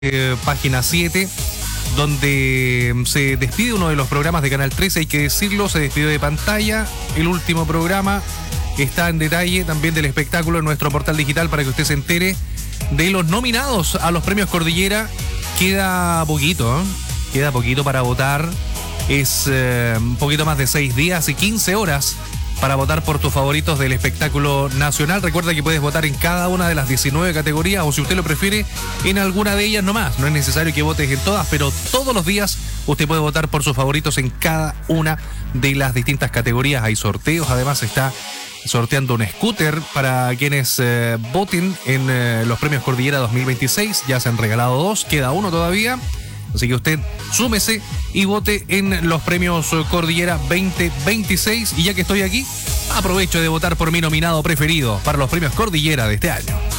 Página 7, donde se despide uno de los programas de Canal 13, hay que decirlo, se despidió de pantalla. El último programa está en detalle también del espectáculo en nuestro portal digital para que usted se entere de los nominados a los premios Cordillera. Queda poquito, queda poquito para votar. Es un poquito más de 6 días y 15 horas para votar por tus favoritos del espectáculo nacional. Recuerda que puedes votar en cada una de las 19 categorías o, si usted lo prefiere, en alguna de ellas nomás. No es necesario que votes en todas, pero todos los días usted puede votar por sus favoritos en cada una de las distintas categorías. Hay sorteos, además se está sorteando un scooter para quienes voten en los premios Cordillera 2026. Ya se han regalado 2, queda uno todavía. Así que usted súmese y vote en los premios Cordillera 2026. Y ya que estoy aquí, aprovecho de votar por mi nominado preferido para los premios Cordillera de este año.